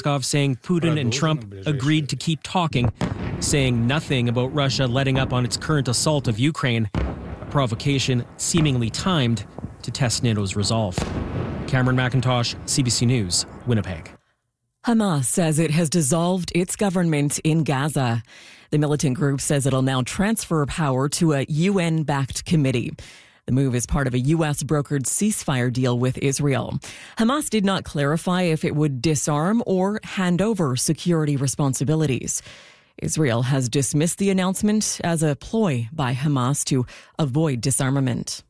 Peskov saying Putin and Trump agreed to keep talking, saying nothing about Russia letting up on its current assault of Ukraine, a provocation seemingly timed to test NATO's resolve. Cameron McIntosh, CBC News, Winnipeg. Hamas says it has dissolved its government in Gaza. The militant group says it'll now transfer power to a UN-backed committee. The move is part of a U.S.-brokered ceasefire deal with Israel. Hamas did not clarify if it would disarm or hand over security responsibilities. Israel has dismissed the announcement as a ploy by Hamas to avoid disarmament.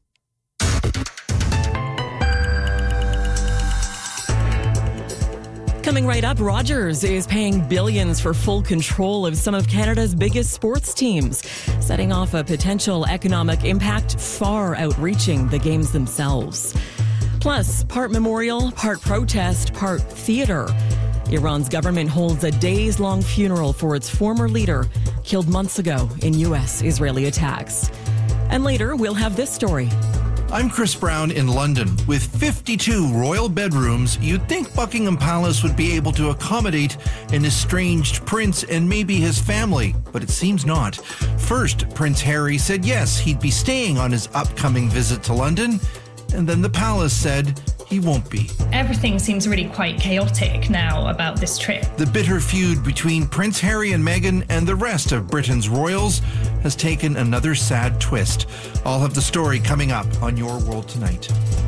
Coming right up, Rogers is paying billions for full control of some of Canada's biggest sports teams, setting off a potential economic impact far outreaching the games themselves. Plus, part memorial, part protest, part theater. Iran's government holds a days-long funeral for its former leader, killed months ago in U.S.-Israeli attacks. And later, we'll have this story. I'm Chris Brown in London. With 52 royal bedrooms, you'd think Buckingham Palace would be able to accommodate an estranged prince and maybe his family, but it seems not. First, Prince Harry said yes, he'd be staying on his upcoming visit to London, and then the palace said he won't be. Everything seems really quite chaotic now about this trip. The bitter feud between Prince Harry and Meghan and the rest of Britain's royals has taken another sad twist. I'll have the story coming up on Your World Tonight.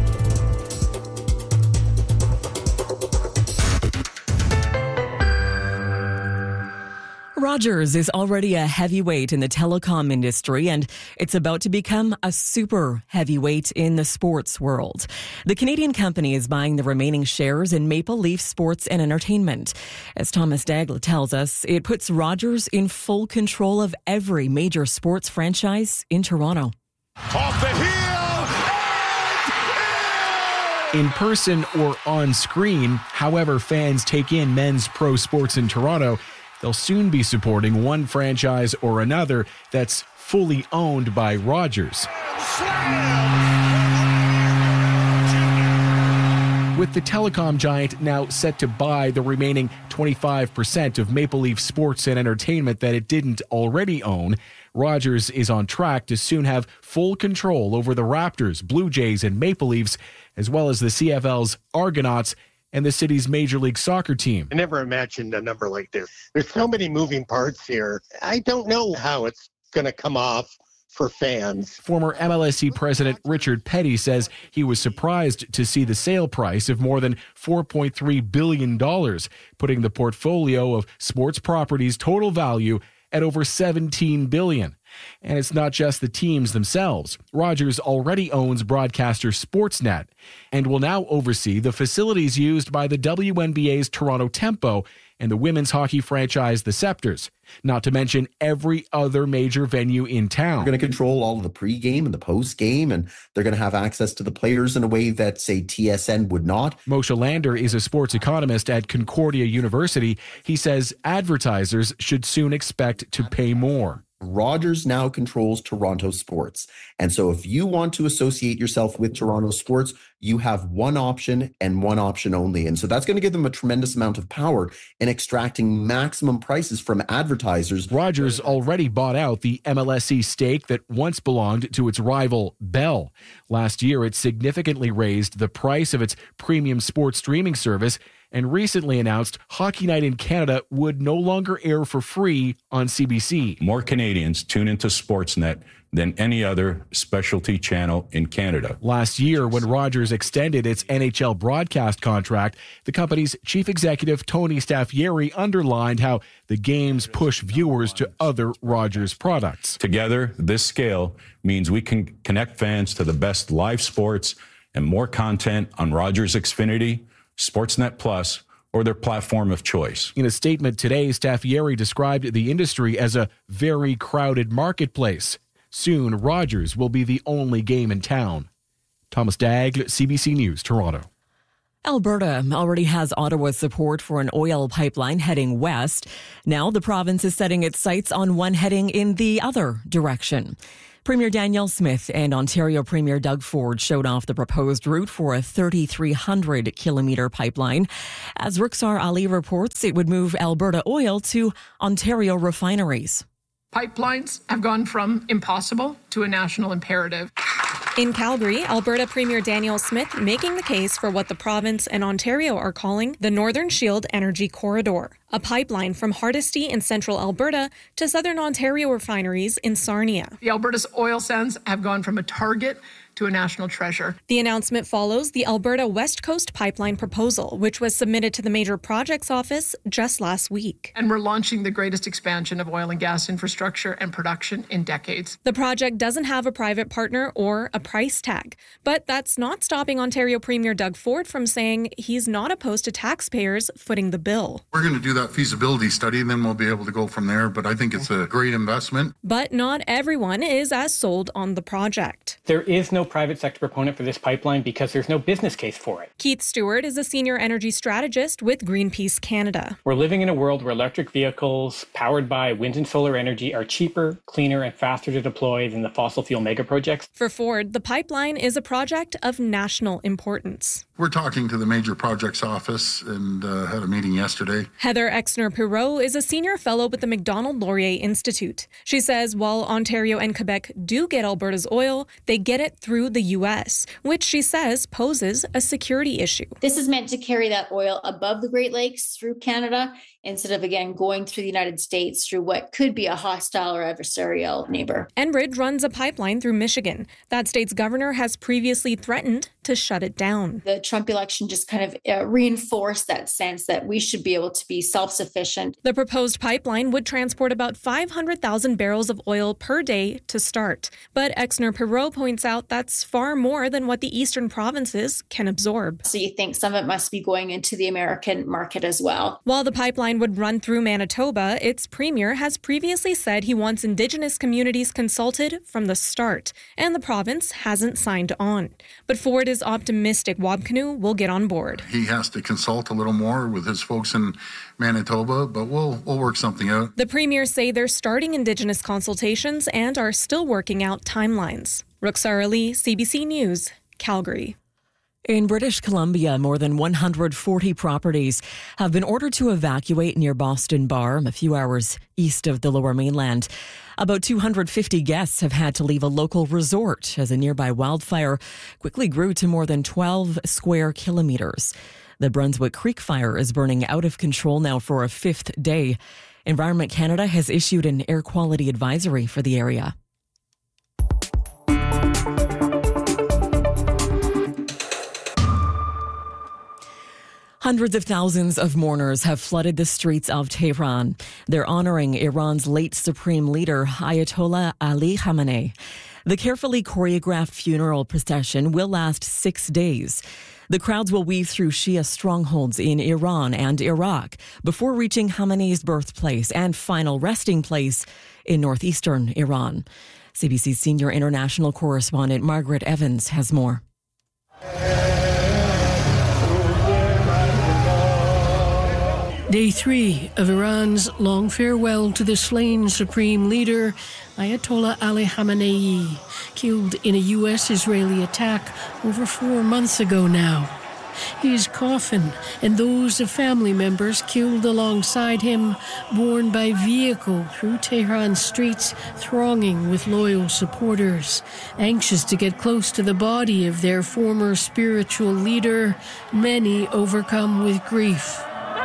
Rogers is already a heavyweight in the telecom industry, and it's about to become a super heavyweight in the sports world. The Canadian company is buying the remaining shares in Maple Leaf Sports and Entertainment. As Thomas Daigle tells us, it puts Rogers in full control of every major sports franchise in Toronto. Off the heel! In person or on screen, however fans take in men's pro sports in Toronto, they'll soon be supporting one franchise or another that's fully owned by Rogers. With the telecom giant now set to buy the remaining 25% of Maple Leaf Sports and Entertainment that it didn't already own, Rogers is on track to soon have full control over the Raptors, Blue Jays, and Maple Leafs, as well as the CFL's Argonauts and the city's Major League Soccer team. I never imagined a number like this. There's so many moving parts here. I don't know how it's going to come off for fans. Former MLSE president Richard Petty says he was surprised to see the sale price of more than $4.3 billion, putting the portfolio of sports properties' total value at over $17 billion. And it's not just the teams themselves. Rogers already owns broadcaster Sportsnet and will now oversee the facilities used by the WNBA's Toronto Tempo and the women's hockey franchise the Scepters, not to mention every other major venue in town. They're going to control all of the pregame and the postgame, and they're going to have access to the players in a way that, say, TSN would not. Moshe Lander is a sports economist at Concordia University. He says advertisers should soon expect to pay more. Rogers now controls Toronto sports. And so if you want to associate yourself with Toronto sports, you have one option and one option only. And so that's going to give them a tremendous amount of power in extracting maximum prices from advertisers. Rogers already bought out the MLSE stake that once belonged to its rival Bell. Last year, it significantly raised the price of its premium sports streaming service and recently announced Hockey Night in Canada would no longer air for free on CBC. More Canadians tune into Sportsnet than any other specialty channel in Canada. Last year, when Rogers extended its NHL broadcast contract, the company's chief executive, Tony Staffieri, underlined how the games push viewers to other Rogers products. Together, this scale means we can connect fans to the best live sports and more content on Rogers Xfinity, Sportsnet Plus, or their platform of choice. In a statement today, Staffieri described the industry as a very crowded marketplace. Soon, Rogers will be the only game in town. Thomas Daigle, CBC News, Toronto. Alberta already has Ottawa's support for an oil pipeline heading west. Now the province is setting its sights on one heading in the other direction. Premier Danielle Smith and Ontario Premier Doug Ford showed off the proposed route for a 3,300-kilometre pipeline. As Rukhsar Ali reports, it would move Alberta oil to Ontario refineries. Pipelines have gone from impossible to a national imperative. In Calgary, Alberta Premier Danielle Smith making the case for what the province and Ontario are calling the Northern Shield Energy Corridor, a pipeline from Hardisty in central Alberta to southern Ontario refineries in Sarnia. The Alberta's oil sands have gone from a target to a national treasure. The announcement follows the Alberta West Coast Pipeline proposal, which was submitted to the Major Projects Office just last week. And we're launching the greatest expansion of oil and gas infrastructure and production in decades. The project doesn't have a private partner or a price tag, but that's not stopping Ontario Premier Doug Ford from saying he's not opposed to taxpayers footing the bill. We're going to do that feasibility study, and then we'll be able to go from there, but I think it's a great investment. But not everyone is as sold on the project. There is no private sector proponent for this pipeline because there's no business case for it. Keith Stewart is a senior energy strategist with Greenpeace Canada. We're living in a world where electric vehicles powered by wind and solar energy are cheaper, cleaner, and faster to deploy than the fossil fuel mega projects. For Ford, the pipeline is a project of national importance. We're talking to the Major Projects Office and had a meeting yesterday. Heather Exner-Perot is a senior fellow with the Macdonald-Laurier Institute. She says while Ontario and Quebec do get Alberta's oil, they get it through the U.S., which she says poses a security issue. This is meant to carry that oil above the Great Lakes through Canada instead of, again, going through the United States through what could be a hostile or adversarial neighbor. Enbridge runs a pipeline through Michigan. That state's governor has previously threatened to shut it down. The Trump election just kind of reinforced that sense that we should be able to be self-sufficient. The proposed pipeline would transport about 500,000 barrels of oil per day to start. But Exner-Perot points out that's far more than what the eastern provinces can absorb. So you think some of it must be going into the American market as well. While the pipeline would run through Manitoba, its premier has previously said he wants Indigenous communities consulted from the start, and the province hasn't signed on. But Ford is optimistic Wabkanu will get on board. He has to consult a little more with his folks in Manitoba, but we'll work something out. The premiers say they're starting Indigenous consultations and are still working out timelines. Rukhsar Ali, CBC News, Calgary. In British Columbia, more than 140 properties have been ordered to evacuate near Boston Bar, a few hours east of the Lower Mainland. About 250 guests have had to leave a local resort as a nearby wildfire quickly grew to more than 12 square kilometers. The Brunswick Creek fire is burning out of control now for a fifth day. Environment Canada has issued an air quality advisory for the area. Hundreds of thousands of mourners have flooded the streets of Tehran. They're honoring Iran's late supreme leader, Ayatollah Ali Khamenei. The carefully choreographed funeral procession will last 6 days. The crowds will weave through Shia strongholds in Iran and Iraq before reaching Khamenei's birthplace and final resting place in northeastern Iran. CBC's senior international correspondent Margaret Evans has more. Day 3 of Iran's long farewell to the slain supreme leader, Ayatollah Ali Khamenei, killed in a U.S.-Israeli attack over 4 months ago now. His coffin and those of family members killed alongside him, borne by vehicle through Tehran's streets, thronging with loyal supporters, anxious to get close to the body of their former spiritual leader, many overcome with grief.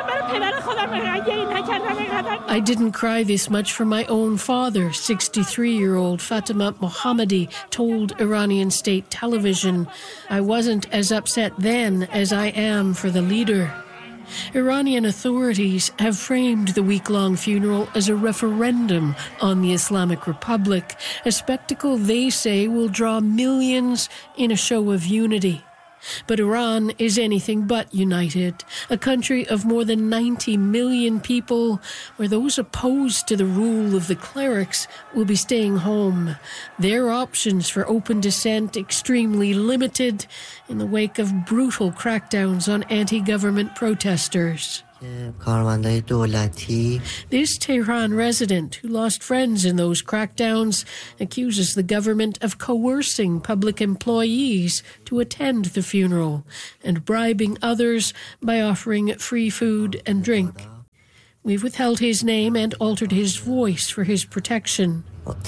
I didn't cry this much for my own father, 63-year-old Fatima Mohammadi told Iranian state television. I wasn't as upset then as I am for the leader. Iranian authorities have framed the week-long funeral as a referendum on the Islamic Republic, a spectacle they say will draw millions in a show of unity. But Iran is anything but united, a country of more than 90 million people where those opposed to the rule of the clerics will be staying home. Their options for open dissent extremely limited in the wake of brutal crackdowns on anti-government protesters. This Tehran resident, who lost friends in those crackdowns, accuses the government of coercing public employees to attend the funeral and bribing others by offering free food and drink. We've withheld his name and altered his voice for his protection.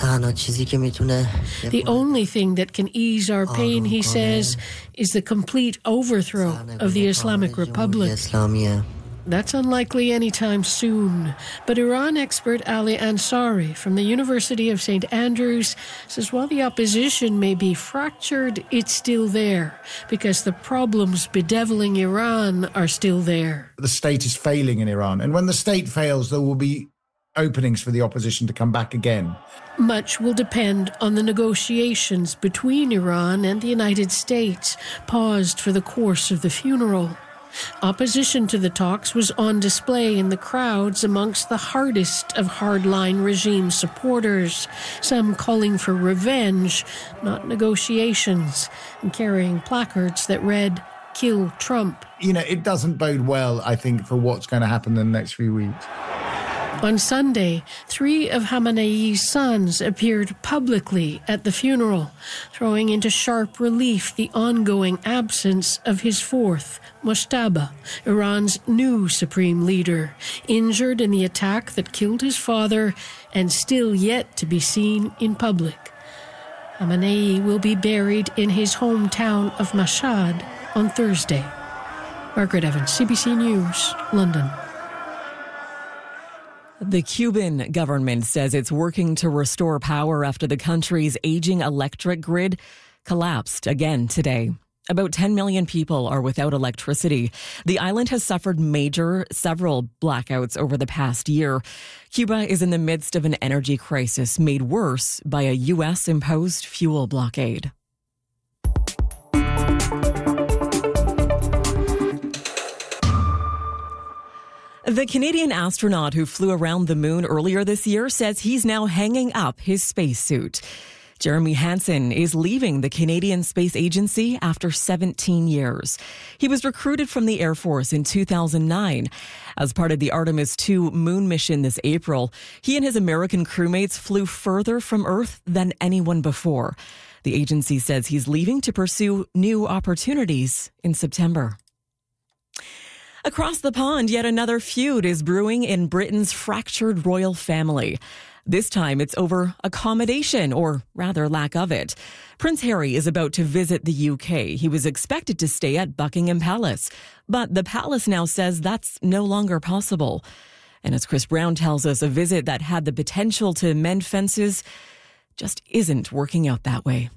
The only thing that can ease our pain, he says, is the complete overthrow of the Islamic Republic. That's unlikely anytime soon. But Iran expert Ali Ansari from the University of St. Andrews says while the opposition may be fractured, it's still there because the problems bedeviling Iran are still there. The state is failing in Iran, and when the state fails, there will be openings for the opposition to come back again. Much will depend on the negotiations between Iran and the United States, paused for the course of the funeral. Opposition to the talks was on display in the crowds amongst the hardest of hardline regime supporters, some calling for revenge, not negotiations, and carrying placards that read, "Kill Trump." You know, it doesn't bode well, I think, for what's going to happen in the next few weeks. On Sunday, 3 of Khamenei's sons appeared publicly at the funeral, throwing into sharp relief the ongoing absence of his fourth, Mojtaba, Iran's new supreme leader, injured in the attack that killed his father and still yet to be seen in public. Khamenei will be buried in his hometown of Mashhad on Thursday. Margaret Evans, CBC News, London. The Cuban government says it's working to restore power after the country's aging electric grid collapsed again today. About 10 million people are without electricity. The island has suffered several blackouts over the past year. Cuba is in the midst of an energy crisis made worse by a U.S.-imposed fuel blockade. The Canadian astronaut who flew around the moon earlier this year says he's now hanging up his spacesuit. Jeremy Hansen is leaving the Canadian Space Agency after 17 years. He was recruited from the Air Force in 2009. As part of the Artemis II moon mission this April, he and his American crewmates flew further from Earth than anyone before. The agency says he's leaving to pursue new opportunities in September. Across the pond, yet another feud is brewing in Britain's fractured royal family. This time it's over accommodation, or rather lack of it. Prince Harry is about to visit the UK. He was expected to stay at Buckingham Palace, but the palace now says that's no longer possible. And as Chris Brown tells us, a visit that had the potential to mend fences just isn't working out that way.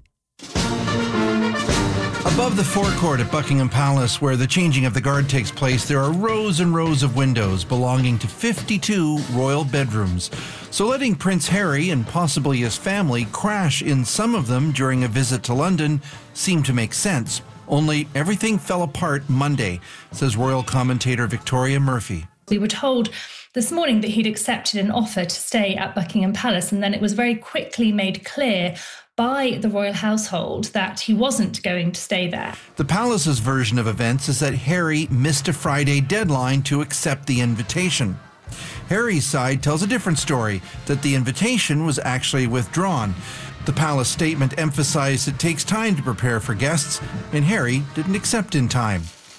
Above the forecourt at Buckingham Palace, where the changing of the guard takes place, there are rows and rows of windows belonging to 52 royal bedrooms. So letting Prince Harry and possibly his family crash in some of them during a visit to London seemed to make sense. Only everything fell apart Monday, says royal commentator Victoria Murphy. We were told this morning that he'd accepted an offer to stay at Buckingham Palace, and then it was very quickly made clear by the royal household that he wasn't going to stay there. The palace's version of events is that Harry missed a Friday deadline to accept the invitation. Harry's side tells a different story, that the invitation was actually withdrawn. The palace statement emphasized it takes time to prepare for guests, and Harry didn't accept in time.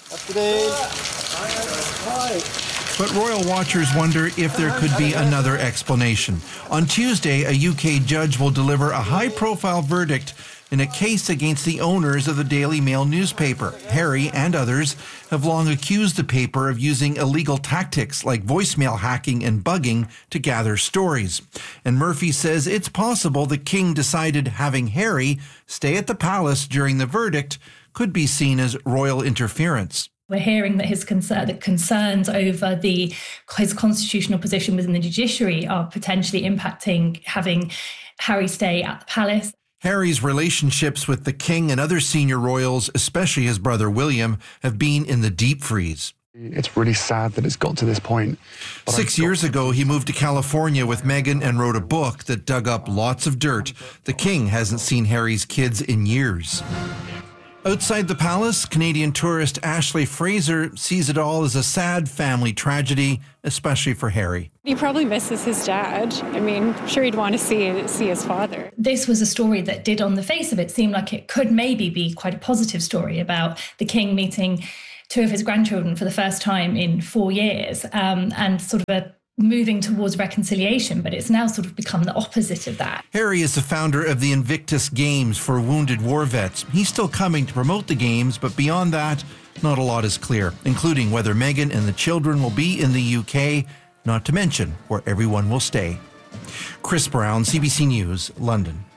But royal watchers wonder if there could be another explanation. On Tuesday, a UK judge will deliver a high-profile verdict in a case against the owners of the Daily Mail newspaper. Harry and others have long accused the paper of using illegal tactics like voicemail hacking and bugging to gather stories. And Murphy says it's possible the king decided having Harry stay at the palace during the verdict could be seen as royal interference. We're hearing that his concerns over his constitutional position within the judiciary are potentially impacting having Harry stay at the palace. Harry's relationships with the king and other senior royals, especially his brother William, have been in the deep freeze. It's really sad that it's got to this point. 6 years ago, he moved to California with Meghan and wrote a book that dug up lots of dirt. The king hasn't seen Harry's kids in years. Outside the palace, Canadian tourist Ashley Fraser sees it all as a sad family tragedy, especially for Harry. He probably misses his dad. I mean, I'm sure he'd want to see his father. This was a story that did, on the face of it, seem like it could maybe be quite a positive story about the king meeting two of his grandchildren for the first time in 4 years, and sort of a moving towards reconciliation, but it's now sort of become the opposite of that. Harry is the founder of the Invictus Games for wounded war vets. He's still coming to promote the games, but beyond that, not a lot is clear, including whether Meghan and the children will be in the UK, not to mention where everyone will stay. Chris Brown, CBC News, London.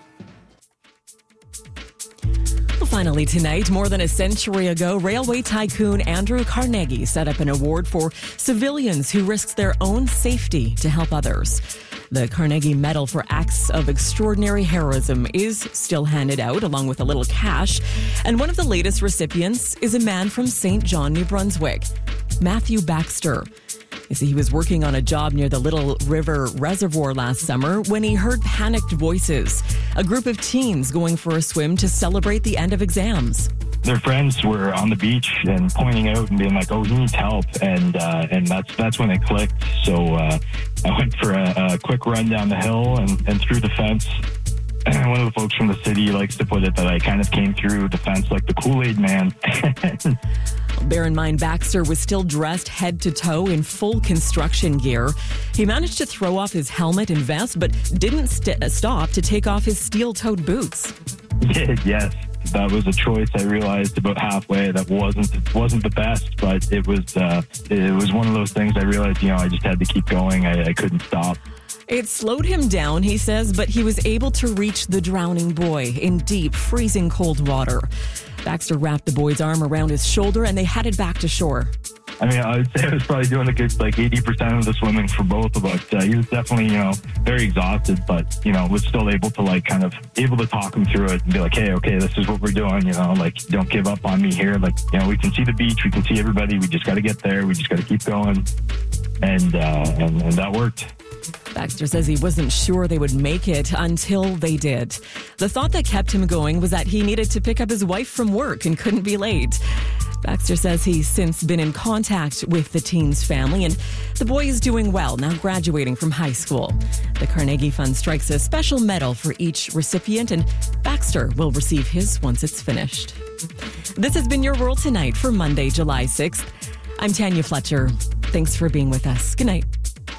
Finally tonight, more than a century ago, railway tycoon Andrew Carnegie set up an award for civilians who risked their own safety to help others. The Carnegie Medal for Acts of Extraordinary Heroism is still handed out, along with a little cash. And one of the latest recipients is a man from St. John, New Brunswick, Matthew Baxter. You see, he was working on a job near the Little River Reservoir last summer when he heard panicked voices. A group of teens going for a swim to celebrate the end of exams. Their friends were on the beach and pointing out and being like, "Oh, he needs help," and that's when it clicked. So I went for a quick run down the hill and through the fence. And one of the folks from the city likes to put it that I kind of came through the fence like the Kool-Aid man. Bear in mind, Baxter was still dressed head to toe in full construction gear. He managed to throw off his helmet and vest, but didn't stop to take off his steel-toed boots. Yes, that was a choice. I realized about halfway that wasn't the best, but it was one of those things. I realized, I just had to keep going. I couldn't stop. It slowed him down, he says, but he was able to reach the drowning boy in deep, freezing cold water. Baxter wrapped the boy's arm around his shoulder and they headed back to shore. I mean, I would say I was probably doing a good 80% of the swimming for both of us. He was definitely, very exhausted, but, was still able to kind of able to talk him through it and be like, hey, okay, this is what we're doing, don't give up on me here. We can see the beach, we can see everybody. We just got to get there. We just got to keep going. And that worked. Baxter says he wasn't sure they would make it until they did. The thought that kept him going was that he needed to pick up his wife from work and couldn't be late. Baxter says he's since been in contact with the teen's family, and the boy is doing well, now graduating from high school. The Carnegie Fund strikes a special medal for each recipient, and Baxter will receive his once it's finished. This has been Your World Tonight for Monday, July 6th. I'm Tanya Fletcher. Thanks for being with us. Good night.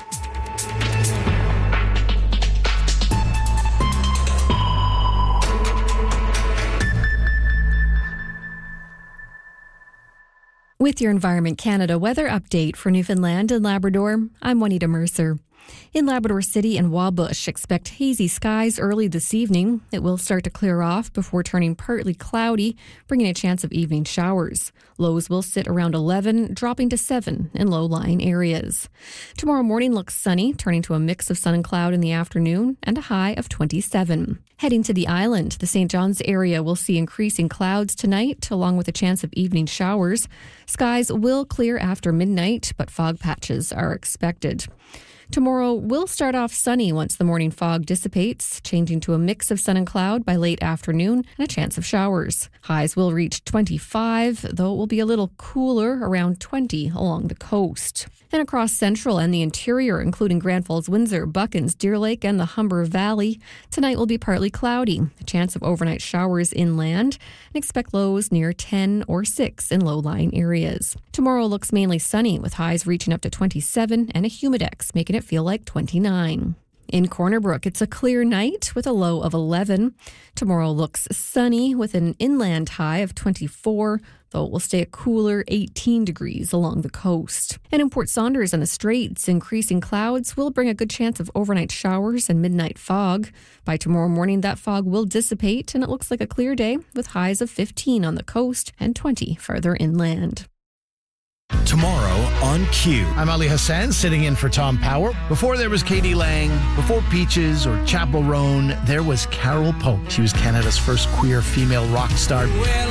With your Environment Canada weather update for Newfoundland and Labrador, I'm Juanita Mercer. In Labrador City and Wabush, expect hazy skies early this evening. It will start to clear off before turning partly cloudy, bringing a chance of evening showers. Lows will sit around 11, dropping to 7 in low-lying areas. Tomorrow morning looks sunny, turning to a mix of sun and cloud in the afternoon, and a high of 27. Heading to the island, the St. John's area will see increasing clouds tonight, along with a chance of evening showers. Skies will clear after midnight, but fog patches are expected. Tomorrow will start off sunny once the morning fog dissipates, changing to a mix of sun and cloud by late afternoon and a chance of showers. Highs will reach 25, though it will be a little cooler, around 20 along the coast. And across central and the interior, including Grand Falls, Windsor, Buckens, Deer Lake, and the Humber Valley, tonight will be partly cloudy. A chance of overnight showers inland, and expect lows near 10 or 6 in low-lying areas. Tomorrow looks mainly sunny, with highs reaching up to 27 and a humidex, making it feel like 29. In Corner Brook, it's a clear night with a low of 11. Tomorrow looks sunny with an inland high of 24, though it will stay a cooler 18 degrees along the coast. And in Port Saunders and the Straits, increasing clouds will bring a good chance of overnight showers and midnight fog. By tomorrow morning, that fog will dissipate, and it looks like a clear day with highs of 15 on the coast and 20 farther inland. Tomorrow on Q. I'm Ali Hassan, sitting in for Tom Power. Before there was Katie Lang, before Peaches or Chapel Roan, there was Carol Pope. She was Canada's first queer female rock star.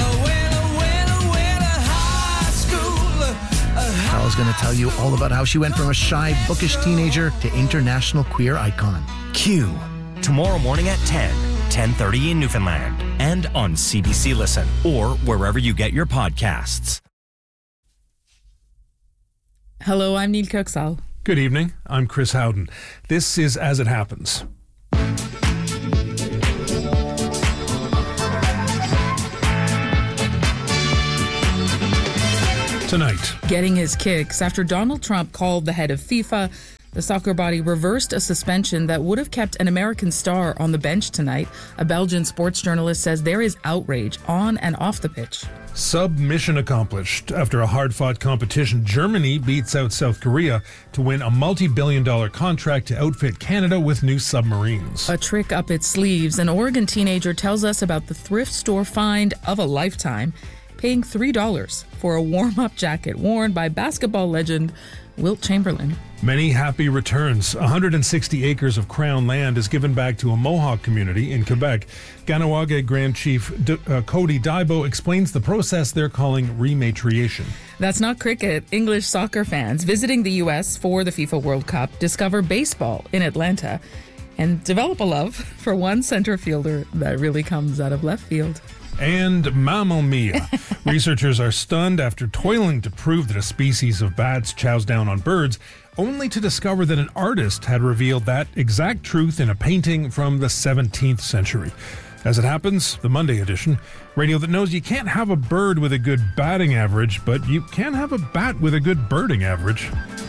Carol's going to tell you all about how she went from a shy, bookish teenager to international queer icon. Q. Tomorrow morning at 10, 10:30 in Newfoundland. and on CBC Listen or wherever you get your podcasts. Hello, I'm Neil Kirksall. Good evening. I'm Chris Howden. This is As It Happens. Tonight, getting his kicks after Donald Trump called the head of FIFA. The soccer body reversed a suspension that would have kept an American star on the bench tonight. A Belgian sports journalist says there is outrage on and off the pitch. Submission accomplished. After a hard-fought competition, Germany beats out South Korea to win a multi-billion-dollar contract to outfit Canada with new submarines. A trick up its sleeves. An Oregon teenager tells us about the thrift store find of a lifetime, paying $3 for a warm-up jacket worn by basketball legend Wilt Chamberlain. Many happy returns. 160 acres of Crown land is given back to a Mohawk community in Quebec. Ganawage Grand Chief Cody Daibo explains the process they're calling rematriation. That's not cricket. English soccer fans visiting the U.S. for the FIFA World Cup discover baseball in Atlanta and develop a love for one center fielder that really comes out of left field. And Mamma Mia. Researchers are stunned after toiling to prove that a species of bats chows down on birds, only to discover that an artist had revealed that exact truth in a painting from the 17th century. As It Happens, the Monday edition, radio that knows you can't have a bird with a good batting average, but you can have a bat with a good birding average.